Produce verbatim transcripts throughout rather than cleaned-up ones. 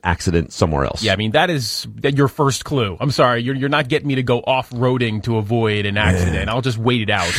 accident somewhere else. Yeah, I mean, that is your first clue. I'm sorry, you're, you're not getting me to go off-roading to avoid an accident. I'll just wait it out.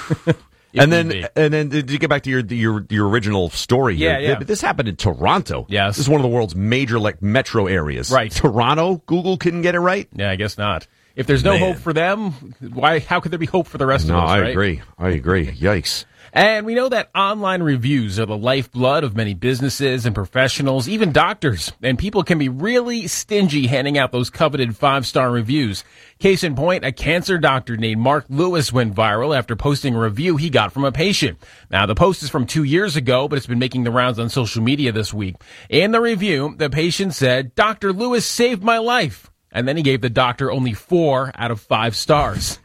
And then, and then, did you get back to your your your original story here? Yeah, yeah. This happened in Toronto. Yes. This is one of the world's major, like, metro areas. Right. Toronto, Google couldn't get it right? Yeah, I guess not. If there's no Man. hope for them, why? How could there be hope for the rest No, of us, I right? agree. I agree. Yikes. And we know that online reviews are the lifeblood of many businesses and professionals, even doctors. And people can be really stingy handing out those coveted five-star reviews. Case in point, a cancer doctor named Mark Lewis went viral after posting a review he got from a patient. Now, the post is from two years ago, but it's been making the rounds on social media this week. In the review, the patient said, "Doctor Lewis saved my life." And then he gave the doctor only four out of five stars.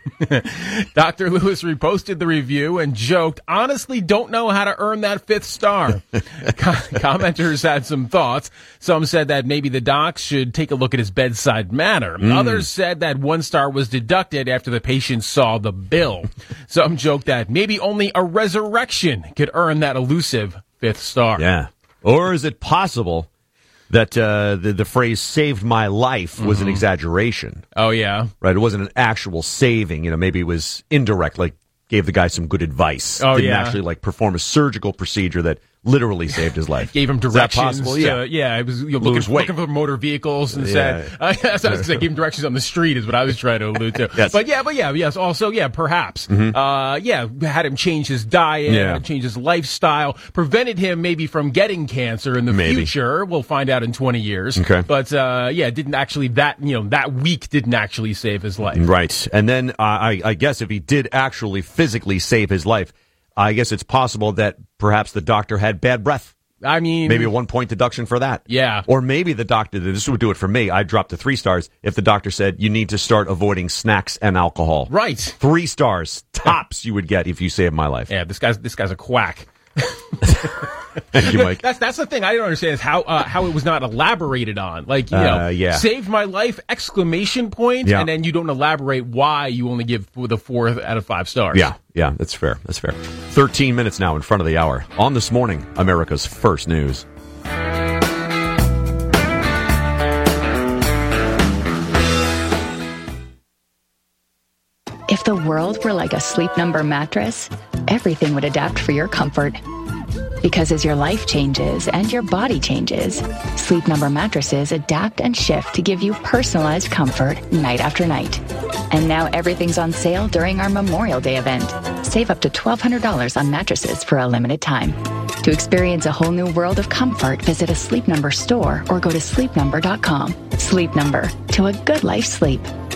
Doctor Lewis reposted the review and joked, "Honestly, don't know how to earn that fifth star." Com- commenters had some thoughts. Some said that maybe the doc should take a look at his bedside manner. Mm. Others said that one star was deducted after the patient saw the bill. Some joked that maybe only a resurrection could earn that elusive fifth star. Yeah. Or is it possible that uh, the, the phrase "saved my life" was Mm-hmm. an exaggeration? Oh, yeah. Right? It wasn't an actual saving. You know, maybe it was indirect, like gave the guy some good advice. Oh, Didn't yeah. actually, like, perform a surgical procedure that literally saved his life. Gave him Is that directions. possible? To, Yeah. yeah, it was you know, Lose looking, weight. looking for motor vehicles and Yeah. said, uh, that's what I was gonna say, gave him directions on the street is what I was trying to allude to. Yes. But yeah, but yeah, yes, also, yeah, perhaps. Mhm. Uh, yeah, had him change his diet, Yeah. had him change his lifestyle, prevented him maybe from getting cancer in the Maybe. future. We'll find out in twenty years. Okay. But, uh, yeah, didn't actually, that, you know, that week didn't actually save his life. Right. And then uh, I, I guess if he did actually physically save his life, I guess it's possible that perhaps the doctor had bad breath. I mean, Maybe a one-point deduction for that. Yeah. Or maybe the doctor, this would do it for me, I'd drop to three stars if the doctor said you need to start avoiding snacks and alcohol. Right. Three stars, tops you would get if you saved my life. Yeah, this guy's, this guy's a quack. Thank you, Mike. That's that's the thing I don't understand is how uh, how it was not elaborated on. Like, you Uh, know, yeah. saved my life, exclamation point, Yeah. and then you don't elaborate why you only give the four out of five stars. Yeah, yeah, that's fair. That's fair. thirteen minutes now in front of the hour. On This Morning, America's First News. If the world were like a Sleep Number mattress, everything would adapt for your comfort. Because as your life changes and your body changes, Sleep Number mattresses adapt and shift to give you personalized comfort night after night. And now everything's on sale during our Memorial Day event. Save up to twelve hundred dollars on mattresses for a limited time. To experience a whole new world of comfort, visit a Sleep Number store or go to sleep number dot com. Sleep Number, to a good life sleep.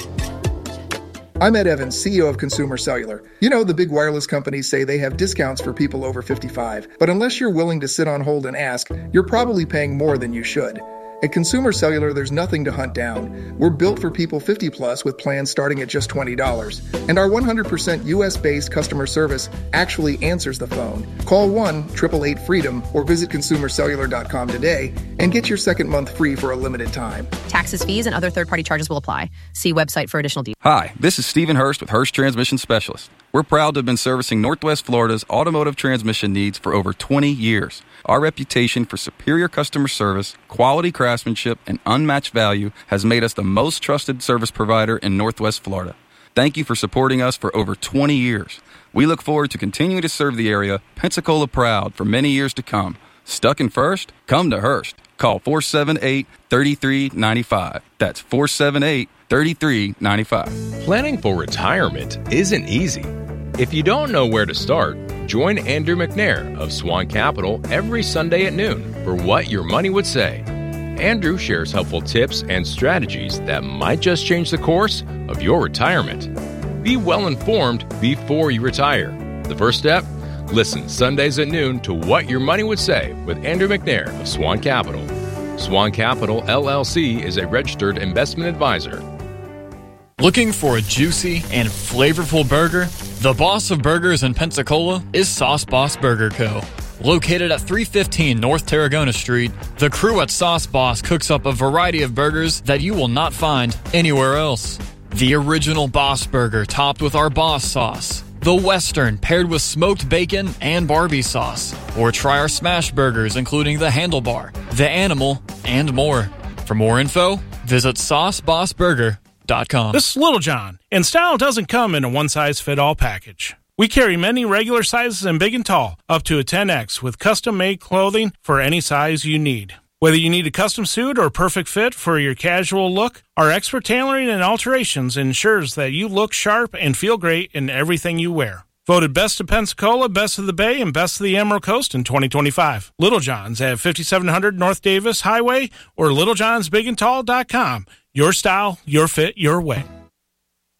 I'm Ed Evans, C E O of Consumer Cellular. You know, the big wireless companies say they have discounts for people over fifty-five, but unless you're willing to sit on hold and ask, you're probably paying more than you should. At Consumer Cellular, there's nothing to hunt down. We're built for people fifty plus with plans starting at just twenty dollars. And our one hundred percent U S-based customer service actually answers the phone. Call one eight eight eight freedom or visit consumer cellular dot com today and get your second month free for a limited time. Taxes, fees, and other third-party charges will apply. See website for additional details. Hi, this is Stephen Hurst with Hurst Transmission Specialists. We're proud to have been servicing Northwest Florida's automotive transmission needs for over twenty years. Our reputation for superior customer service, quality craftsmanship, and unmatched value has made us the most trusted service provider in Northwest Florida. Thank you for supporting us for over twenty years. We look forward to continuing to serve the area, Pensacola proud, for many years to come. Stuck in First? Come to Hurst. Call four seven eight, three three nine five. That's four seven eight, three three nine five. Planning for retirement isn't easy. If you don't know where to start, join Andrew McNair of Swan Capital every Sunday at noon for What Your Money Would Say. Andrew shares helpful tips and strategies that might just change the course of your retirement. Be well informed before you retire. The first step? Listen Sundays at noon to What Your Money Would Say with Andrew McNair of Swan Capital. Swan Capital, L L C is a registered investment advisor. Looking for a juicy and flavorful burger? The boss of burgers in Pensacola is Sauce Boss Burger Co. Located at three fifteen North Tarragona Street, the crew at Sauce Boss cooks up a variety of burgers that you will not find anywhere else. The original Boss Burger topped with our Boss sauce. The Western paired with smoked bacon and Barbie sauce. Or try our smash burgers including the Handlebar, the Animal, and more. For more info, visit sauce boss burger dot com. This is Little John, and style doesn't come in a one-size-fit-all package. We carry many regular sizes and big and tall, up to a ten X, with custom-made clothing for any size you need. Whether you need a custom suit or perfect fit for your casual look, our expert tailoring and alterations ensures that you look sharp and feel great in everything you wear. Voted Best of Pensacola, Best of the Bay, and Best of the Emerald Coast in twenty twenty-five. Little John's at fifty-seven hundred North Davis Highway or little johns big and tall dot com. Your style, your fit, your way.